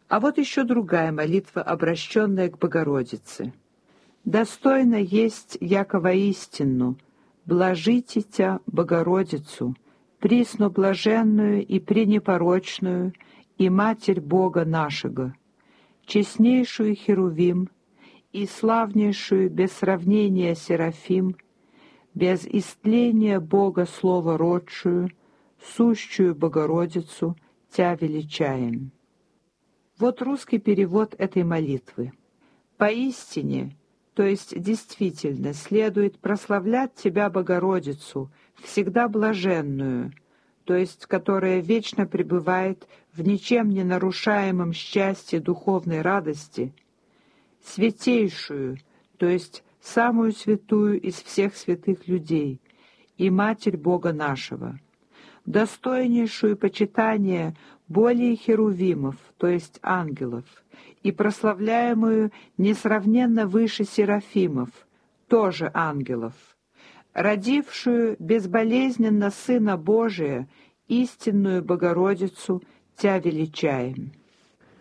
А вот еще другая молитва, обращенная к Богородице. «Достойно есть, яко воистину, блажите тя, Богородицу, присно блаженную и пренепорочную, и Матерь Бога нашего, честнейшую Херувим, и славнейшую без сравнения Серафим, без истления Бога Слова родшую, сущую Богородицу, тя величаем». Вот русский перевод этой молитвы. «Поистине, то есть действительно, следует прославлять Тебя, Богородицу, всегда блаженную, то есть которая вечно пребывает в ничем не нарушаемом счастье духовной радости, святейшую, то есть самую святую из всех святых людей, и Матерь Бога нашего, достойнейшую почитания более херувимов, то есть ангелов, и прославляемую несравненно выше серафимов, тоже ангелов, родившую безболезненно Сына Божия, истинную Богородицу, Тя величаем».